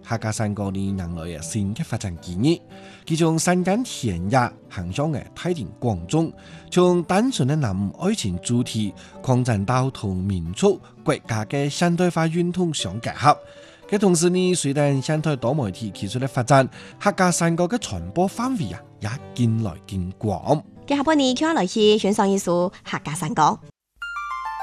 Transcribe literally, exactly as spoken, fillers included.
客家山歌呢迎來嘅新嘅發展機遇，佢將山間田野行向嘅太平廣眾，從單純嘅男女愛情主題擴展到同民族國家嘅現代化運動相結合。嘅同時呢，隨着現代多媒體技術嘅發展，客家山歌嘅傳播範圍啊也漸來漸廣。 接下半年，接下來去欣賞一首客家山歌。